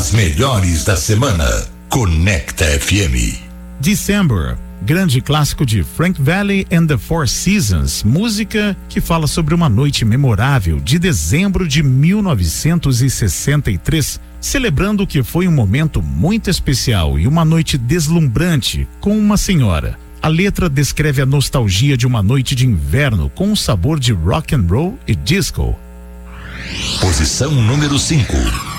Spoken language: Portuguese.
As melhores da semana. Conecta FM. December, grande clássico de Frank Valli and the Four Seasons, música que fala sobre uma noite memorável de dezembro de 1963, celebrando que foi um momento muito especial e uma noite deslumbrante com uma senhora. A letra descreve a nostalgia de uma noite de inverno com um sabor de rock and roll e disco. Posição número 5.